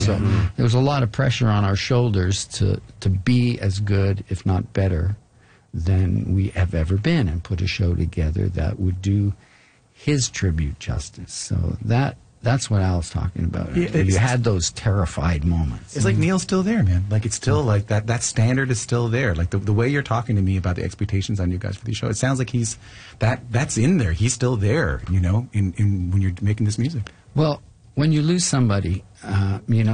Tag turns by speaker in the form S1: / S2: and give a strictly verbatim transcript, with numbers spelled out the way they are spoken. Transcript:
S1: So mm-hmm. there was a lot of pressure on our shoulders to, to be as good, if not better, than we have ever been, and put a show together that would do his tribute justice. So that that's what Al's talking about.
S2: Yeah,
S1: you had those terrified moments.
S2: It's like Neil's still there, man. Like it's still like that. That standard is still there. Like the the way you're talking to me about the expectations on you guys for the show, it sounds like he's that that's in there. He's still there. You know, in in when you're making this music.
S1: Well, when you lose somebody, uh, you know.